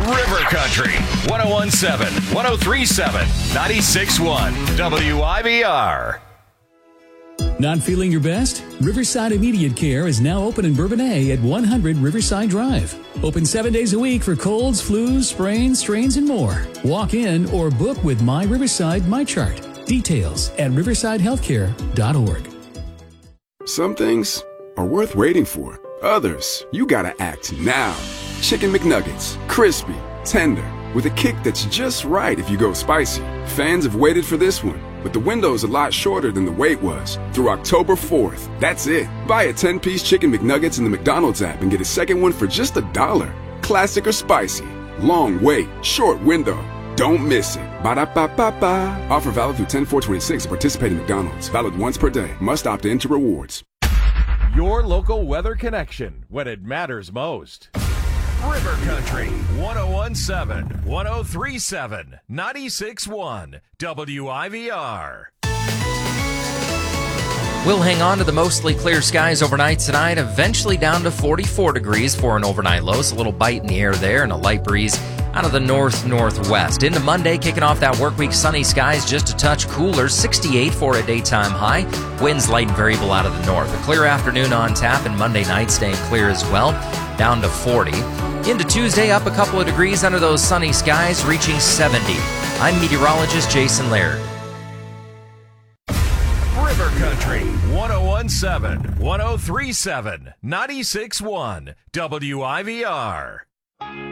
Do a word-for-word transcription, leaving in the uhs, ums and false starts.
River Country, one oh one point seven, one oh three point seven, ninety-six point one, W I V R. Not feeling your best? Riverside Immediate Care is now open in Bourbonnais at one hundred Riverside Drive. Open seven days a week for colds, flus, sprains, strains, and more. Walk in or book with My Riverside MyChart. Details at riverside healthcare dot org. Some things are worth waiting for. Others, you gotta act now. Chicken McNuggets, crispy, tender, with a kick that's just right if you go spicy. Fans have waited for this one, but the window's a lot shorter than the wait was. Through October fourth, that's it. Buy a ten-piece Chicken McNuggets in the McDonald's app and get a second one for just a dollar. Classic or spicy. Long wait, short window. Don't miss it. Ba-da-ba-ba-ba. Offer valid through ten four twenty-six at participating McDonald's. Valid once per day. Must opt in to rewards. Your local weather connection when it matters most. River Country, one oh one point seven, one oh three point seven, ninety-six point one, W I V R. We'll hang on to the mostly clear skies overnight tonight, eventually down to forty-four degrees for an overnight low. So a little bite in the air there and a light breeze out of the north-northwest. Into Monday, kicking off that work week, sunny skies, just a touch cooler, sixty-eight for a daytime high. Winds light and variable out of the north. A clear afternoon on tap, and Monday night staying clear as well, down to forty. Into Tuesday, up a couple of degrees under those sunny skies, reaching seventy. I'm meteorologist Jason Laird. River Country, one oh one point seven, one oh three point seven, ninety-six point one, W I V R.